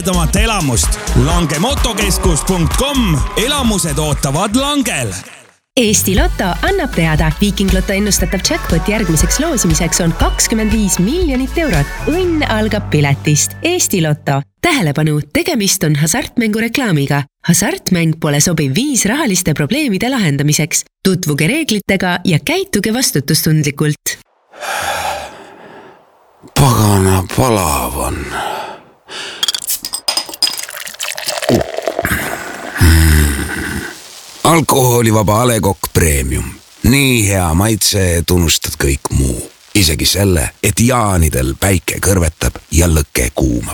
ägedamat elamust. langemotokeskus.com. Elamused ootavad Langel. Eesti Lotto annab teada, Viiking Lotto ennustatav jackpot järgmiseks loosimiseks on 25 miljonit eurot. Õnn algab piletist. Eesti Lotto. Tähelepanu, tegemist on hasartmängu reklaamiga. Hasartmäng pole sobiv viis rahaliste probleemide lahendamiseks. Tutvuge reeglitega ja käituge vastutustundlikult. Pagana palav on. Alkoholivaba A Le Coq Premium. Nii hea maitse, et unustad kõik muu. Isegi selle, et jaanidel päike kõrvetab ja lõke kuumab.